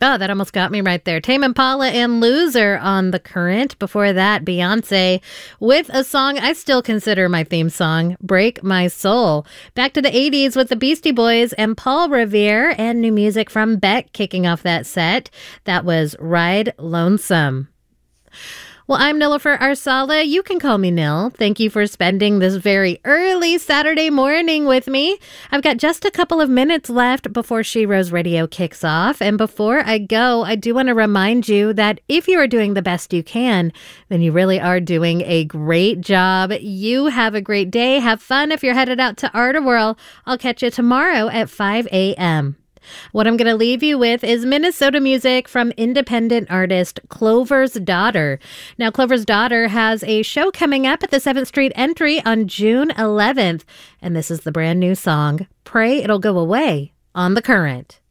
Oh, that almost got me right there. Tame Impala and Loser on The Current. Before that, Beyonce with a song I still consider my theme song, Break My Soul. Back to the 80s with the Beastie Boys and Paul Revere, and new music from Beck kicking off that set. That was Ride Lonesome. Well, I'm Nilofer Arsala. You can call me Nil. Thank you for spending this very early Saturday morning with me. I've got just a couple of minutes left before She Rose Radio kicks off. And before I go, I do want to remind you that if you are doing the best you can, then you really are doing a great job. You have a great day. Have fun if you're headed out to Art-A-Whirl. I'll catch you tomorrow at 5 a.m. What I'm going to leave you with is Minnesota music from independent artist Clover's Daughter. Now, Clover's Daughter has a show coming up at the 7th Street Entry on June 11th, and this is the brand new song, Pray It'll Go Away, on The Current.